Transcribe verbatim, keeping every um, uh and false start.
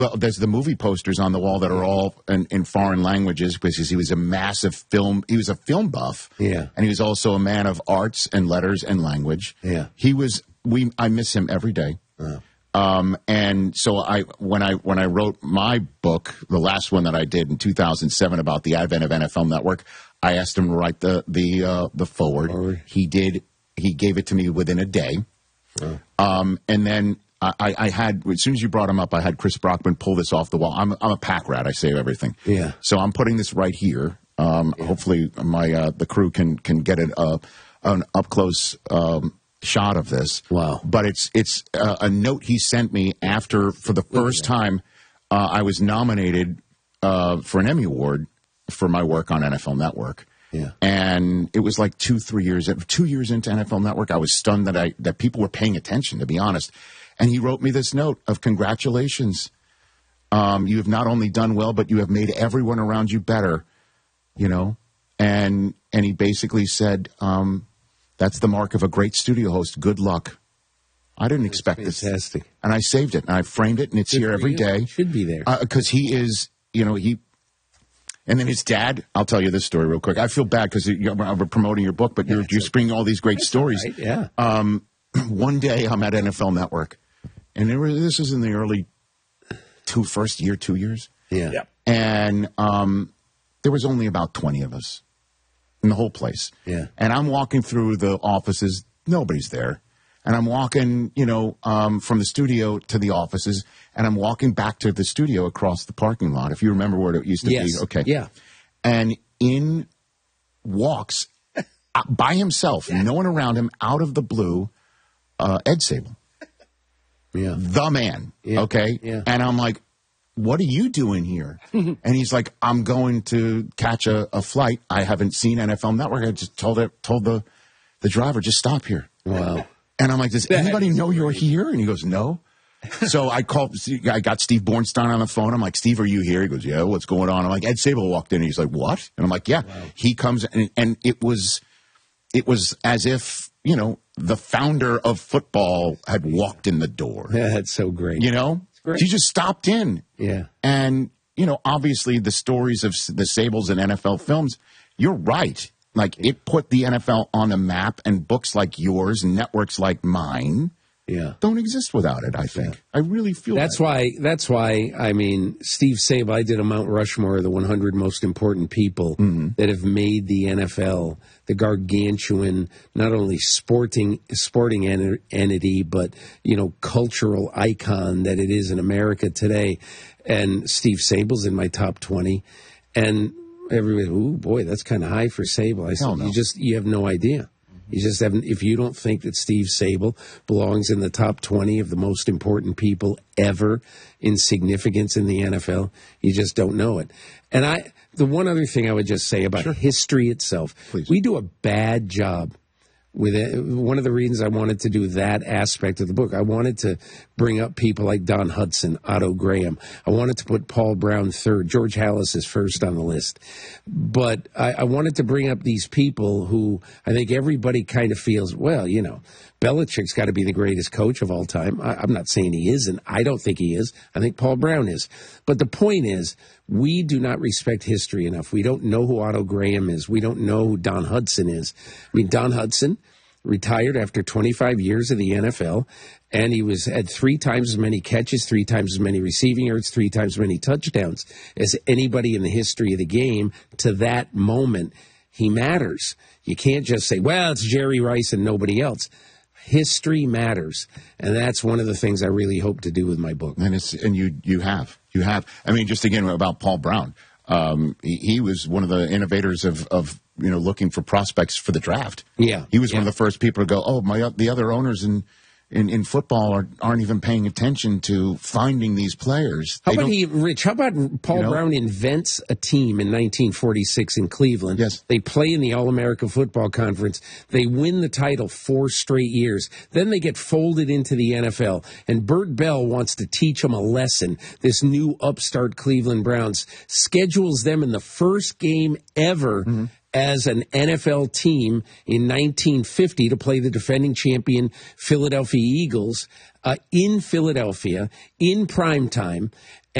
Well, there's the movie posters on the wall that are all in, in foreign languages because he was a massive film. He was a film buff. Yeah. And he was also a man of arts and letters and language. Yeah. He was, we, I miss him every day. Oh. Um, and so I, when I, when I wrote my book, the last one that I did in two thousand seven about the advent of N F L Network, I asked him to write the, the, uh, the forward. forward. He did. He gave it to me within a day. Oh. Um, and then, I, I had, as soon as you brought him up, I had Chris Brockman pull this off the wall. I'm, I'm a pack rat. I save everything. Yeah. So I'm putting this right here. Um, yeah. Hopefully my uh, the crew can can get an, uh, an up close um, shot of this. Wow. But it's it's uh, a note he sent me after, for the first time, uh, I was nominated uh, for an Emmy Award for my work on N F L Network. Yeah. And it was like two, three years, two years into N F L Network. I was stunned that I that people were paying attention, to be honest. And he wrote me this note of congratulations. Um, you have not only done well, but you have made everyone around you better, you know. And and he basically said, um, that's the mark of a great studio host. Good luck. I didn't that's expect fantastic. this. Fantastic. And I saved it, and I framed it, and it's Good here every you. day. It should be there. Because uh, he is, you know, he... And then his dad, I'll tell you this story real quick. I feel bad because we're promoting your book, but yeah, you're, you're springing all these great that's stories. Right, yeah. Um, one day I'm at N F L Network, and there was, this is in the early two, first year, two years. Yeah. yeah. And um, there was only about twenty of us in the whole place. Yeah. And I'm walking through the offices. Nobody's there. And I'm walking, you know, um, from the studio to the offices, and I'm walking back to the studio across the parking lot. If you remember where it used to yes. be. Okay. Yeah. And in walks, by himself, yeah. no one around him, out of the blue, uh, Ed Sable. Yeah. The man. Yeah. Okay? Yeah. And I'm like, what are you doing here? And he's like, I'm going to catch a, a flight. I haven't seen N F L Network. I just told it, told the, the driver, just stop here. Wow. And I'm like, does anybody know you're here? And he goes, no. So I called, I got Steve Bornstein on the phone. I'm like, Steve, are you here? He goes, yeah, what's going on? I'm like, Ed Sable walked in. And he's like, what? And I'm like, yeah. Wow. He comes, and, and it was, it was as if, you know, the founder of football had walked in the door. Yeah, that's so great. You know? He just stopped in. Yeah. And, you know, obviously the stories of the Sables in N F L films, you're right. Like, it put the N F L on the map, and books like yours and networks like mine yeah. don't exist without it, I think. Yeah. I really feel that's that. why, that's why, I mean, Steve Sable, I did a Mount Rushmore of the one hundred most important people mm-hmm. that have made the N F L the gargantuan, not only sporting sporting en- entity, but, you know, cultural icon that it is in America today. And Steve Sable's in my top twenty. And everybody, ooh, boy, that's kind of high for Sable. I said, no. you just, you have no idea. You just haven't, if you don't think that Steve Sable belongs in the top twenty of the most important people ever in significance in the N F L, you just don't know it. And I, the one other thing I would just say about sure. history itself, Please. We do a bad job with it. One of the reasons I wanted to do that aspect of the book, I wanted to bring up people like Don Hudson, Otto Graham. I wanted to put Paul Brown third. George Halas is first on the list. But I, I wanted to bring up these people who I think everybody kind of feels, well, you know, Belichick's got to be the greatest coach of all time. I, I'm not saying he isn't. I don't think he is. I think Paul Brown is. But the point is, we do not respect history enough. We don't know who Otto Graham is. We don't know who Don Hudson is. I mean, Don Hudson retired after twenty-five years of the N F L, and he was had three times as many catches, three times as many receiving yards, three times as many touchdowns as anybody in the history of the game. To that moment, he matters. You can't just say, well, it's Jerry Rice and nobody else. History matters, and that's one of the things I really hope to do with my book. And it's and you you have you have. I mean, just again about Paul Brown, um, he, he was one of the innovators of of you know looking for prospects for the draft. Yeah, he was yeah. one of the first people to go, oh, my the other owners in in, in football are, aren't even paying attention to finding these players. How they about he, Rich? How about Paul you know? Brown invents a team in nineteen forty-six in Cleveland? Yes, they play in the All-American Football Conference. They win the title four straight years. Then they get folded into the N F L, and Bert Bell wants to teach them a lesson. This new upstart Cleveland Browns schedules them in the first game ever. Mm-hmm. as an N F L team in nineteen fifty to play the defending champion Philadelphia Eagles uh, in Philadelphia in prime time.